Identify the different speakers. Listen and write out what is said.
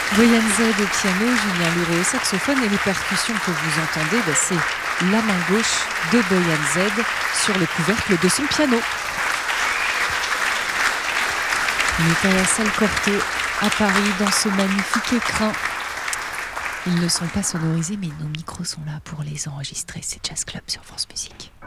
Speaker 1: Boyan Z au piano, Julien Luré au saxophone et les percussions que vous entendez, c'est la main gauche de Boyan Z sur le couvercle de son piano. On est à la salle Cortot à Paris dans ce magnifique écrin. Ils ne sont pas sonorisés mais nos micros sont là pour les enregistrer. C'est Jazz Club sur France Musique.